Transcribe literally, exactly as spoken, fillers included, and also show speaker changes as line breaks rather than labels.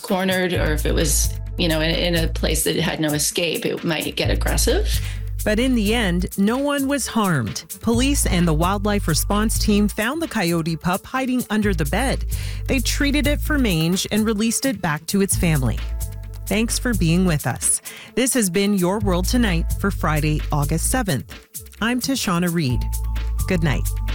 cornered or if it was, you know, in, in a place that had no escape, it might get aggressive.
But in the end, no one was harmed. Police and the wildlife response team found the coyote pup hiding under the bed. They treated it for mange and released it back to its family. Thanks for being with us. This has been Your World Tonight for Friday, August seventh. I'm Tashana Reed. Good night.